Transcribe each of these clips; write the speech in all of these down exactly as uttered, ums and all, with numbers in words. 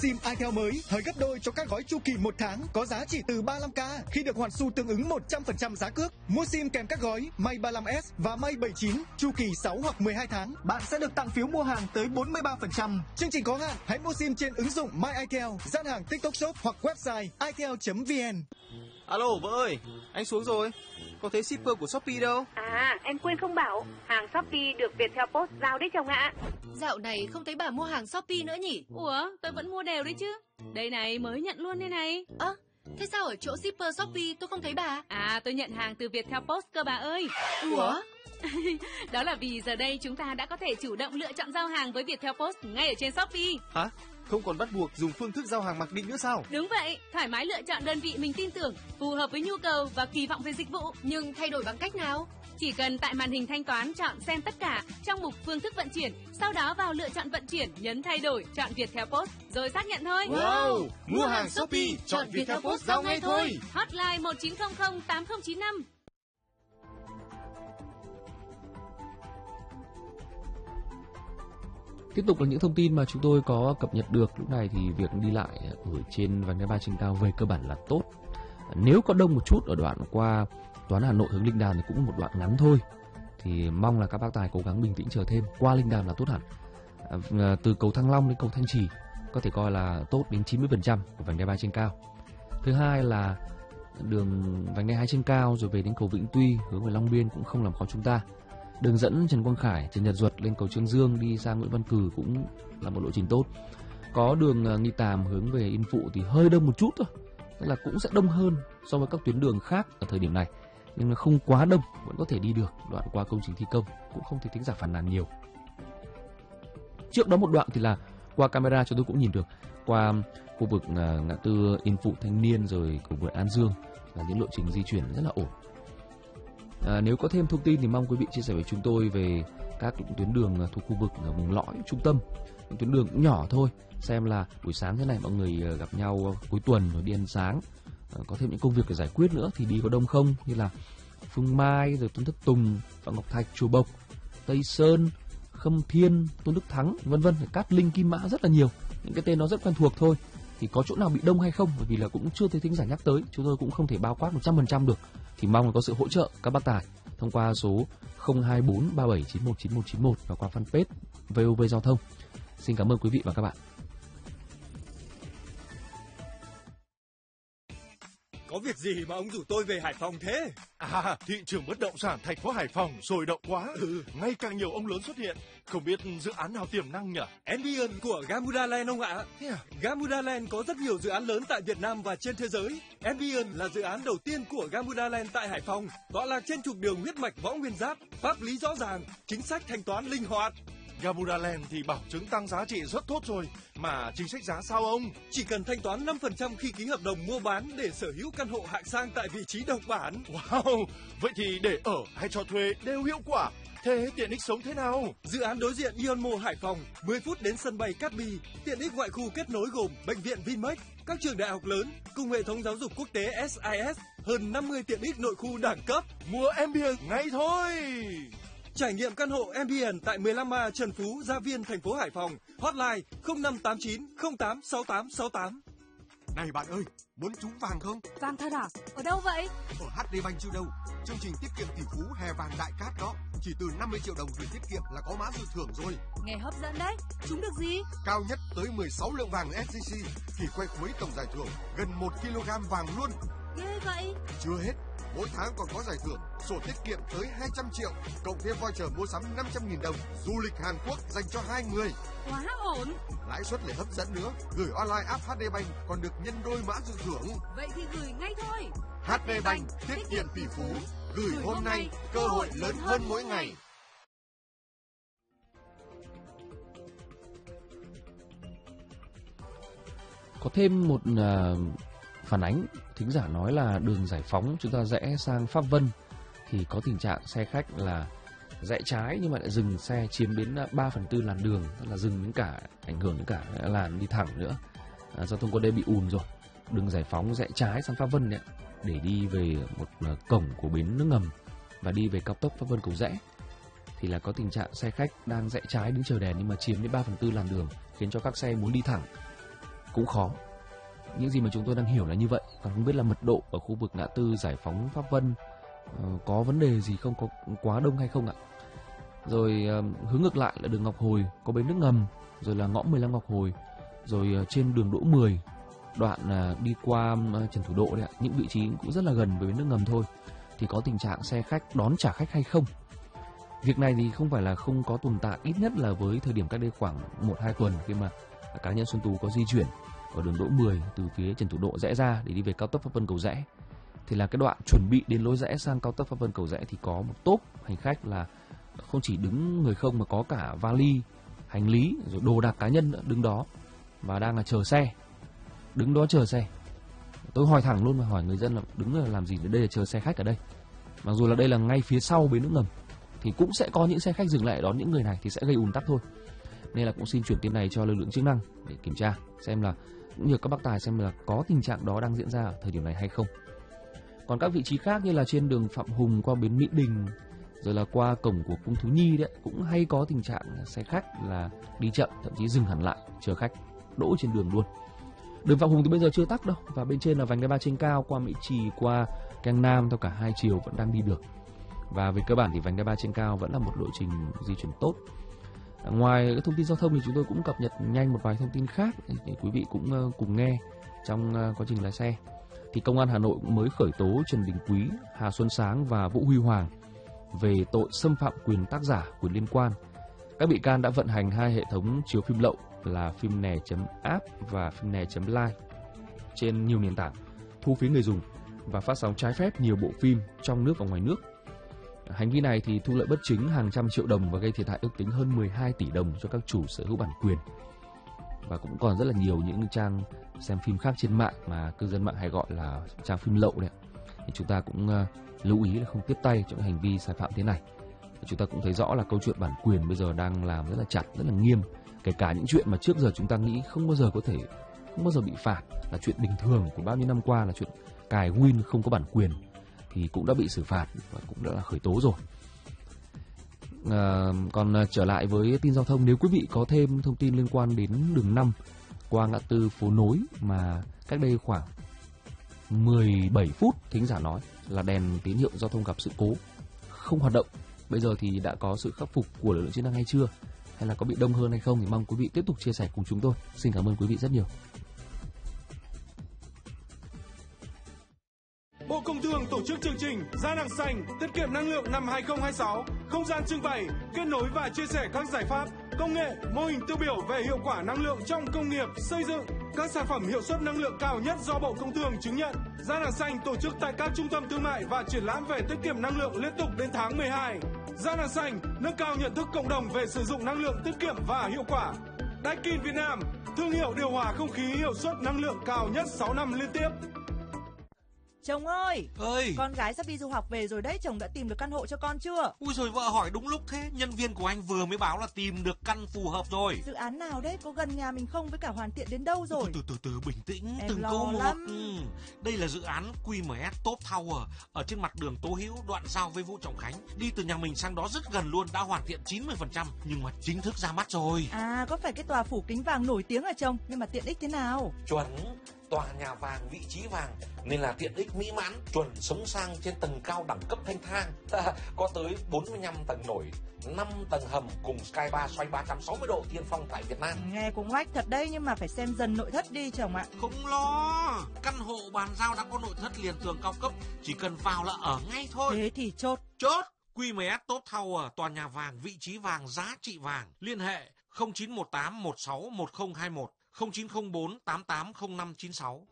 SIM itel mới thời gấp đôi cho các gói chu kỳ một tháng có giá chỉ từ ba mươi lăm k khi được hoàn xu tương ứng một trăm phần trăm giá cước. Mua SIM kèm các gói Mate ba mươi lăm S và Mate bảy mươi chín chu kỳ sáu hoặc mười hai tháng, bạn sẽ được tặng phiếu mua hàng tới bốn mươi ba phần trăm. Chương trình có hạn, hãy mua SIM trên ứng dụng MyItel, gian hàng TikTok Shop hoặc website itel chấm vn. Alo vợ ơi, anh xuống rồi. Có thấy shipper của Shopee đâu? À, em quên không bảo, hàng Shopee được Viettel Post giao đấy chồng ạ. Dạo này không thấy bà mua hàng Shopee nữa nhỉ? Ủa, tôi vẫn mua đều đấy chứ. Đây này, mới nhận luôn đây này. Ơ, à, thế sao ở chỗ shipper Shopee tôi không thấy bà? À, tôi nhận hàng từ Viettel Post cơ bà ơi. Ủa? Đó là vì giờ đây chúng ta đã có thể chủ động lựa chọn giao hàng với Viettel Post ngay ở trên Shopee. Hả? Không còn bắt buộc dùng phương thức giao hàng mặc định nữa sao? Đúng vậy, thoải mái lựa chọn đơn vị mình tin tưởng, phù hợp với nhu cầu và kỳ vọng về dịch vụ. Nhưng thay đổi bằng cách nào? Chỉ cần tại màn hình thanh toán chọn xem tất cả trong mục phương thức vận chuyển, sau đó vào lựa chọn vận chuyển, nhấn thay đổi, chọn Viettel Post rồi xác nhận thôi. Wow, mua hàng Shopee, chọn Viettel Post giao ngay thôi. Hotline một chín không không tám không chín năm. Tiếp tục là những thông tin mà chúng tôi có cập nhật được. Lúc này thì việc đi lại ở trên vành đai ba trên cao về cơ bản là tốt. Nếu có đông một chút ở đoạn qua Toán Hà Nội hướng Linh Đàm thì cũng một đoạn ngắn thôi. Thì mong là các bác tài cố gắng bình tĩnh chờ thêm. Qua Linh Đàm là tốt hẳn. À, từ cầu Thăng Long đến cầu Thanh Trì có thể coi là tốt đến chín mươi phần trăm của vành đai ba trên cao. Thứ hai là đường vành đai hai trên cao rồi về đến cầu Vĩnh Tuy hướng về Long Biên cũng không làm khó chúng ta. Đường dẫn Trần Quang Khải, Trần Nhật Duật lên cầu Trương Dương đi sang Nguyễn Văn Cừ cũng là một lộ trình tốt. Có đường Nghi Tàm hướng về Yên Phụ thì hơi đông một chút thôi, tức là cũng sẽ đông hơn so với các tuyến đường khác ở thời điểm này, nhưng mà không quá đông, vẫn có thể đi được. Đoạn qua công trình thi công cũng không thể thính giả phản nàn nhiều. Trước đó một đoạn thì là qua camera chúng tôi cũng nhìn được qua khu vực ngã tư Yên Phụ Thanh Niên rồi cầu vượt An Dương là những lộ trình di chuyển rất là ổn. À, nếu có thêm thông tin thì mong quý vị chia sẻ với chúng tôi về các tuyến đường thuộc khu vực ở vùng lõi trung tâm, những tuyến đường cũng nhỏ thôi, xem là buổi sáng thế này mọi người gặp nhau cuối tuần rồi đi ăn sáng, à, có thêm những công việc để giải quyết nữa thì đi có đông không, như là Phương Mai rồi Tôn Thất Tùng, Phạm Ngọc Thạch, Chùa Bộc, Tây Sơn, Khâm Thiên, Tôn Đức Thắng, vân vân, Cát Linh, Kim Mã, rất là nhiều, những cái tên nó rất quen thuộc thôi. Thì có chỗ nào bị đông hay không, bởi vì là cũng chưa thấy thính giả nhắc tới, chúng tôi cũng không thể bao quát một trăm phần trăm được. Thì mong là có sự hỗ trợ các bác tài thông qua số không hai bốn ba bảy chín một chín một chín một và qua fanpage vê o vê Giao thông. Xin cảm ơn quý vị và các bạn. Có việc gì mà ông rủ tôi về Hải Phòng thế? À, thị trường bất động sản thành phố Hải Phòng sôi động quá. Ừ. Ngày càng nhiều ông lớn xuất hiện. Không biết dự án nào tiềm năng nhỉ? Ambient của Gamuda Land ông ạ. Yeah. Gamuda Land có rất nhiều dự án lớn tại Việt Nam và trên thế giới. Ambient là dự án đầu tiên của Gamuda Land tại Hải Phòng. Tọa lạc trên trục đường huyết mạch Võ Nguyên Giáp, pháp lý rõ ràng, chính sách thanh toán linh hoạt. Gamuda Land thì bảo chứng tăng giá trị rất tốt rồi, mà chính sách giá sao ông? Chỉ cần thanh toán năm phần trăm khi ký hợp đồng mua bán để sở hữu căn hộ hạng sang tại vị trí độc bản. Wow, vậy thì để ở hay cho thuê đều hiệu quả. Thế tiện ích sống thế nào? Dự án đối diện Ion Mall Hải Phòng, mười phút đến sân bay Cát Bi, tiện ích ngoại khu kết nối gồm bệnh viện Vinmec, các trường đại học lớn cùng hệ thống giáo dục quốc tế ét i ét, hơn năm mươi tiện ích nội khu đẳng cấp. Mua Ambient ngay thôi. Trải nghiệm căn hộ Ambient tại mười lăm A Trần Phú, Gia Viên, thành phố Hải Phòng. Hotline không năm tám chín không tám sáu tám sáu tám. Này bạn ơi, muốn trúng vàng không? Vàng thật à? Ở đâu vậy? Ở hát đê Bank chứ đâu. Chương trình tiết kiệm tỷ phú hè vàng đại cát đó. Chỉ từ năm mươi triệu đồng gửi tiết kiệm là có mã dự thưởng rồi. Nghe hấp dẫn đấy. Trúng được gì? Cao nhất tới mười sáu lượng vàng ét gi xê. Thì quay cuối tổng giải thưởng gần một ki lô gam vàng luôn. Ghê vậy. Chưa hết. Mỗi tháng còn có giải thưởng sổ tiết kiệm tới hai trăm triệu, cộng thêm voucher mua sắm năm trăm nghìn đồng, du lịch Hàn Quốc dành cho hai người. Quá ổn. Lãi suất lại hấp dẫn nữa, gửi online app hát đê Bank còn được nhân đôi mã dự thưởng. Vậy thì gửi ngay thôi. hát đê Bank, tiết kiệm tỷ phú, gửi, gửi hôm nay, cơ hội lớn hơn mỗi ngày. Có thêm một uh, phản ánh thính giả nói là đường Giải Phóng chúng ta rẽ sang Pháp Vân thì có tình trạng xe khách là rẽ trái nhưng mà lại dừng xe chiếm đến ba phần tư làn đường, tức là dừng đến cả ảnh hưởng đến cả làn đi thẳng nữa. À, giao thông qua đây bị ùn rồi. Đường Giải Phóng rẽ trái sang Pháp Vân đấy, để đi về một uh, cổng của bến nước ngầm và đi về cao tốc Pháp Vân Cầu Rẽ thì là có tình trạng xe khách đang rẽ trái đứng chờ đèn nhưng mà chiếm đến ba phần tư làn đường, khiến cho các xe muốn đi thẳng cũng khó. Những gì mà chúng tôi đang hiểu là như vậy. Còn không biết là mật độ ở khu vực ngã tư Giải Phóng Pháp Vân uh, có vấn đề gì không, có quá đông hay không ạ? Rồi uh, hướng ngược lại là đường Ngọc Hồi có bến nước ngầm, rồi là ngõ mười lăm Ngọc Hồi, rồi uh, trên đường Đỗ mười đoạn uh, đi qua uh, Trần Thủ Độ đấy ạ, những vị trí cũng rất là gần với bến nước ngầm thôi, thì có tình trạng xe khách đón trả khách hay không. Việc này thì không phải là không có tồn tại, ít nhất là với thời điểm cách đây khoảng một hai tuần khi mà cá nhân Xuân Tú có di chuyển ở đường Đỗ mười từ phía Trần Thủ Độ rẽ ra để đi về cao tốc Pháp Vân Cầu Giẽ, thì là cái đoạn chuẩn bị đến lối rẽ sang cao tốc Pháp Vân Cầu Giẽ thì có một tốp hành khách là không chỉ đứng người không mà có cả vali, hành lý, rồi đồ đạc cá nhân nữa đứng đó và đang là chờ xe, đứng đó chờ xe. Tôi hỏi thẳng luôn và hỏi người dân là đứng là làm gì, để đây là chờ xe khách ở đây. Mặc dù là đây là ngay phía sau bến nước ngầm thì cũng sẽ có những xe khách dừng lại đón những người này thì sẽ gây ùn tắc thôi. Nên là cũng xin chuyển tin này cho lực lượng chức năng để kiểm tra xem là, cũng như các bác tài xem là có tình trạng đó đang diễn ra ở thời điểm này hay không. Còn các vị trí khác như là trên đường Phạm Hùng qua bến Mỹ Đình, rồi là qua cổng của Cung Thú Nhi đấy, cũng hay có tình trạng xe khách là đi chậm, thậm chí dừng hẳn lại chờ khách đỗ trên đường luôn. Đường Phạm Hùng thì bây giờ chưa tắc đâu, và bên trên là vành đai ba trên cao qua Mỹ Trì, qua Keng Nam theo cả hai chiều vẫn đang đi được. Và về cơ bản thì vành đai ba trên cao vẫn là một lộ trình di chuyển tốt. Ngoài cái thông tin giao thông thì chúng tôi cũng cập nhật nhanh một vài thông tin khác để quý vị cũng cùng nghe trong quá trình lái xe. Thì Công an Hà Nội mới khởi tố Trần Đình Quý, Hà Xuân Sáng và Vũ Huy Hoàng về tội xâm phạm quyền tác giả, quyền liên quan. Các bị can đã vận hành hai hệ thống chiếu phim lậu là phimnè.app và phimnè.live trên nhiều nền tảng, thu phí người dùng và phát sóng trái phép nhiều bộ phim trong nước và ngoài nước. Hành vi này thì thu lợi bất chính hàng trăm triệu đồng và gây thiệt hại ước tính hơn mười hai tỷ đồng cho các chủ sở hữu bản quyền. Và cũng còn rất là nhiều những trang xem phim khác trên mạng mà cư dân mạng hay gọi là trang phim lậu đấy. Thì chúng ta cũng uh, lưu ý là không tiếp tay cho những hành vi sai phạm thế này. Chúng ta cũng thấy rõ là câu chuyện bản quyền bây giờ đang làm rất là chặt, rất là nghiêm. Kể cả những chuyện mà trước giờ chúng ta nghĩ không bao giờ có thể, không bao giờ bị phạt, là chuyện bình thường của bao nhiêu năm qua, là chuyện cài Win không có bản quyền, thì cũng đã bị xử phạt và cũng đã là khởi tố rồi. À, còn trở lại với tin giao thông, nếu quý vị có thêm thông tin liên quan đến đường năm qua ngã tư phố Nối mà cách đây khoảng mười bảy phút thính giả nói là đèn tín hiệu giao thông gặp sự cố không hoạt động, bây giờ thì đã có sự khắc phục của lực lượng chức năng hay chưa, hay là có bị đông hơn hay không, thì mong quý vị tiếp tục chia sẻ cùng chúng tôi. Xin cảm ơn quý vị rất nhiều. Bộ Công Thương tổ chức chương trình Gia Năng Xanh tiết kiệm năng lượng năm hai không hai sáu, không gian trưng bày, kết nối và chia sẻ các giải pháp, công nghệ, mô hình tiêu biểu về hiệu quả năng lượng trong công nghiệp, xây dựng, các sản phẩm hiệu suất năng lượng cao nhất do Bộ Công Thương chứng nhận. Gia Năng Xanh tổ chức tại các trung tâm thương mại và triển lãm về tiết kiệm năng lượng liên tục đến tháng mười hai. Gia Năng Xanh nâng cao nhận thức cộng đồng về sử dụng năng lượng tiết kiệm và hiệu quả. Daikin Việt Nam, thương hiệu điều hòa không khí hiệu suất năng lượng cao nhất sáu năm liên tiếp. Chồng ơi, ơi, con gái sắp đi du học về rồi đấy, chồng đã tìm được căn hộ cho con chưa? Ui rồi vợ hỏi đúng lúc thế, nhân viên của anh vừa mới báo là tìm được căn phù hợp rồi. Dự án nào đấy, có gần nhà mình không, với cả hoàn thiện đến đâu rồi? Từ từ từ, từ bình tĩnh, em từng lo câu một. lắm. Ừ. Đây là dự án Q M S Top Tower ở trên mặt đường Tố Hữu, đoạn giao với Vũ Trọng Khánh. Đi từ nhà mình sang đó rất gần luôn, đã hoàn thiện chín mươi phần trăm nhưng mà chính thức ra mắt rồi. À, có phải cái tòa phủ kính vàng nổi tiếng hả chồng? Nhưng mà tiện ích thế nào? Chuẩn. Tòa nhà vàng, vị trí vàng nên là tiện ích mỹ mãn, chuẩn sống sang trên tầng cao đẳng cấp thanh thang. Có tới bốn mươi lăm tầng nổi, năm tầng hầm cùng Sky Bar xoay ba trăm sáu mươi độ tiên phong tại Việt Nam. Nghe cũng oách thật đấy, nhưng mà phải xem dần nội thất đi chồng ạ. Không lo, căn hộ bàn giao đã có nội thất liền tường cao cấp, chỉ cần vào là ở ngay thôi. Thế thì chốt. Chốt. Q M S Top Tower, tòa nhà vàng, vị trí vàng, giá trị vàng. Liên hệ không chín một tám một sáu một không hai một, không chín không bốn tám tám không năm chín sáu.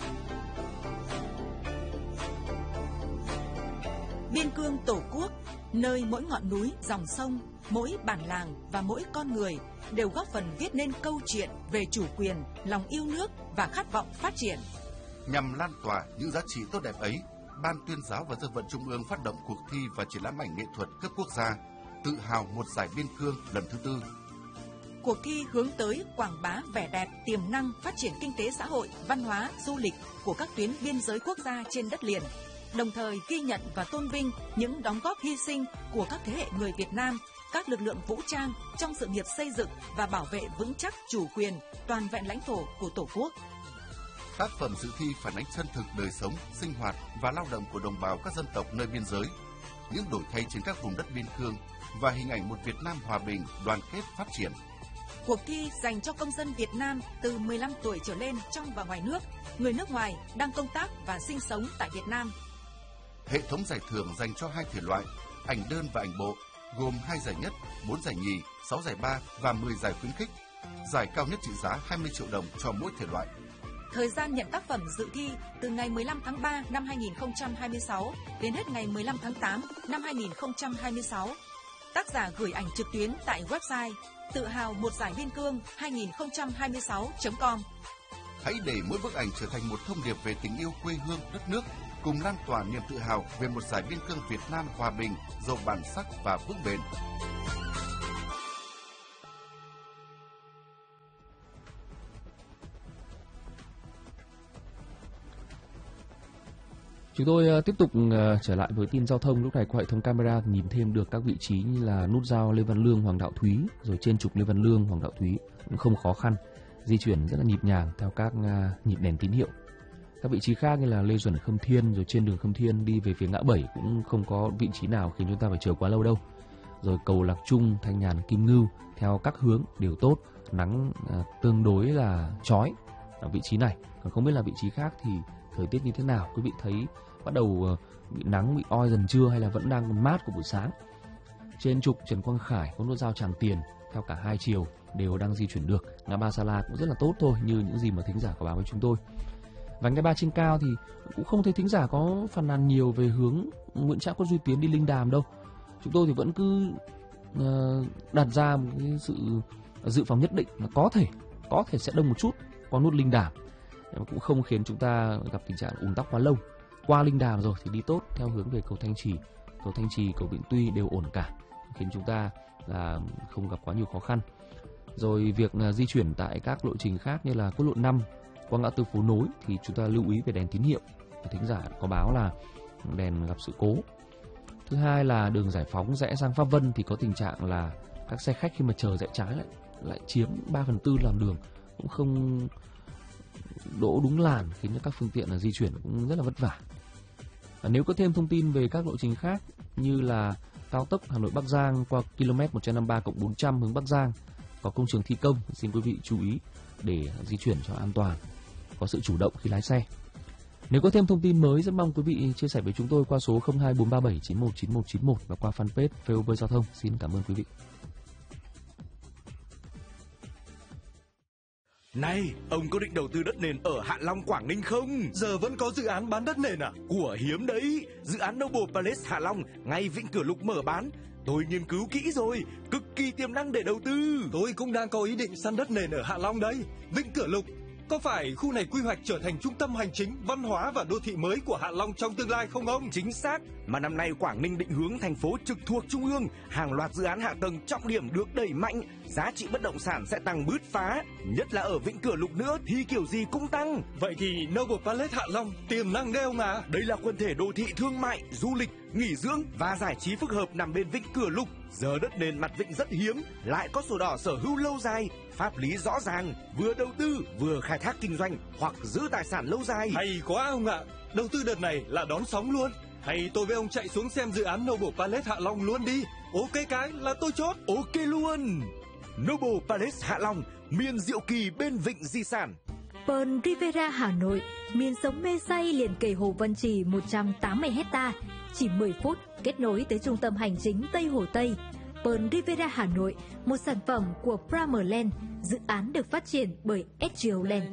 Biên cương Tổ quốc, nơi mỗi ngọn núi, dòng sông, mỗi bản làng và mỗi con người đều góp phần viết nên câu chuyện về chủ quyền, lòng yêu nước và khát vọng phát triển. Nhằm lan tỏa những giá trị tốt đẹp ấy, Ban Tuyên giáo và Dân vận Trung ương phát động cuộc thi và triển lãm ảnh nghệ thuật cấp quốc gia Tự hào một giải biên cương lần thứ tư. Cuộc thi hướng tới quảng bá vẻ đẹp, tiềm năng, phát triển kinh tế xã hội, văn hóa, du lịch của các tuyến biên giới quốc gia trên đất liền, đồng thời ghi nhận và tôn vinh những đóng góp hy sinh của các thế hệ người Việt Nam các lực lượng vũ trang trong sự nghiệp xây dựng và bảo vệ vững chắc chủ quyền, toàn vẹn lãnh thổ của Tổ quốc. Tác phẩm dự thi phản ánh chân thực đời sống, sinh hoạt và lao động của đồng bào các dân tộc nơi biên giới, những đổi thay trên các vùng đất biên cương và hình ảnh một Việt Nam hòa bình, đoàn kết, phát triển. Cuộc thi dành cho công dân Việt Nam từ mười lăm tuổi trở lên trong và ngoài nước, người nước ngoài đang công tác và sinh sống tại Việt Nam. Hệ thống giải thưởng dành cho hai thể loại, ảnh đơn và ảnh bộ, gồm hai giải nhất, bốn giải nhì, sáu giải ba và mười giải khuyến khích. Giải cao nhất trị giá hai mươi triệu đồng cho mỗi thể loại. Thời gian nhận tác phẩm dự thi từ ngày mười lăm tháng ba năm hai nghìn không trăm hai mươi sáu đến hết ngày mười lăm tháng tám năm hai nghìn không trăm hai mươi sáu. Tác giả gửi ảnh trực tuyến tại website tự hào một giải biên cương hai không hai sáu chấm com. Hãy để mỗi bức ảnh trở thành một thông điệp về tình yêu quê hương, đất nước, cùng lan tỏa niềm tự hào về một giải biên cương Việt Nam hòa bình, giàu bản sắc và vững bền. Chúng tôi uh, tiếp tục uh, trở lại với tin giao thông. Lúc này qua hệ thống camera nhìn thêm được các vị trí như là nút giao Lê Văn Lương, Hoàng Đạo Thúy, rồi trên trục Lê Văn Lương, Hoàng Đạo Thúy cũng không khó khăn, di chuyển rất là nhịp nhàng theo các uh, nhịp đèn tín hiệu. Các vị trí khác như là Lê Duẩn, Khâm Thiên, rồi trên đường Khâm Thiên đi về phía ngã bảy cũng không có vị trí nào khiến chúng ta phải chờ quá lâu đâu. Rồi cầu Lạc Trung, Thanh Nhàn, Kim Ngưu theo các hướng đều tốt, nắng uh, tương đối là chói ở vị trí này. Còn không biết là vị trí khác thì thời tiết như thế nào, quý vị thấy bắt đầu bị nắng, bị oi dần chưa hay là vẫn đang còn mát của buổi sáng. Trên trục Trần Quang Khải có nút giao Tràng Tiền theo cả hai chiều đều đang di chuyển được. Ngã ba Sa La cũng rất là tốt thôi, như những gì mà thính giả có báo với chúng tôi. Vành đai ba trên cao thì cũng không thấy thính giả có phàn nàn nhiều về hướng Nguyễn Trãi, Khuất Duy Tiến đi Linh Đàm đâu. Chúng tôi thì vẫn cứ uh, đặt ra một cái sự dự phòng nhất định là có thể có thể sẽ đông một chút qua nút Linh Đàm, nhưng cũng không khiến chúng ta gặp tình trạng ùn tắc quá lâu. Qua Linh Đàm rồi thì đi tốt theo hướng về cầu Thanh Trì, cầu Thanh Trì, cầu Vĩnh Tuy đều ổn cả, khiến chúng ta là không gặp quá nhiều khó khăn. Rồi việc uh, di chuyển tại các lộ trình khác như là quốc lộ năm qua ngã tư Phố Nối thì chúng ta lưu ý về đèn tín hiệu. Thính giả có báo là đèn gặp sự cố. Thứ hai là đường Giải Phóng rẽ sang Pháp Vân thì có tình trạng là các xe khách khi mà chờ rẽ trái lại lại chiếm ba phần tư làn đường, cũng không đỗ đúng làn, khiến cho các phương tiện là di chuyển cũng rất là vất vả. Và nếu có thêm thông tin về các lộ trình khác như là cao tốc Hà Nội Bắc Giang qua km một trăm năm mươi ba cộng bốn trăm hướng Bắc Giang có công trường thi công, xin quý vị chú ý để di chuyển cho an toàn, có sự chủ động khi lái xe. Nếu có thêm thông tin mới, rất mong quý vị chia sẻ với chúng tôi qua số không hai bốn ba bảy chín một chín một chín một và qua fanpage vê o vê Giao thông. Xin cảm ơn quý vị. Này, ông có định đầu tư đất nền ở Hạ Long, Quảng Ninh không? Giờ vẫn có dự án bán đất nền à? Của hiếm đấy, dự án Noble Palace Hạ Long ngay Vĩnh Cửa Lục mở bán. Tôi nghiên cứu kỹ rồi, cực kỳ tiềm năng để đầu tư. Tôi cũng đang có ý định săn đất nền ở Hạ Long đấy. Vĩnh Cửa Lục, có phải khu này quy hoạch trở thành trung tâm hành chính, văn hóa và đô thị mới của Hạ Long trong tương lai không ông? Chính xác, mà năm nay Quảng Ninh định hướng thành phố trực thuộc Trung ương, hàng loạt dự án hạ tầng trọng điểm được đẩy mạnh, giá trị bất động sản sẽ tăng bứt phá, nhất là ở Vĩnh Cửa Lục nữa thì kiểu gì cũng tăng. Vậy thì Noble Palace Hạ Long tiềm năng ghê ông à? Đây là quần thể đô thị thương mại, du lịch, nghỉ dưỡng và giải trí phức hợp nằm bên Vĩnh Cửa Lục. Giờ đất nền mặt vịnh rất hiếm, lại có sổ đỏ sở hữu lâu dài, pháp lý rõ ràng, vừa đầu tư vừa khai thác kinh doanh hoặc giữ tài sản lâu dài. Hay quá ông ạ, đầu tư đợt này là đón sóng luôn. Hay tôi với ông chạy xuống xem dự án Noble Palace Hạ Long luôn đi. Ok cái là tôi chốt. Ok luôn. Noble Palace Hạ Long, miền diệu kỳ bên vịnh di sản. Pearl Rivera Hà Nội, miền sống mê say liền kề Hồ Văn Trì một trăm tám mươi hecta, chỉ mười phút kết nối tới trung tâm hành chính Tây Hồ Tây. Pearl Rivera Hà Nội, một sản phẩm của Primer Land, dự án được phát triển bởi ét giê ô Land.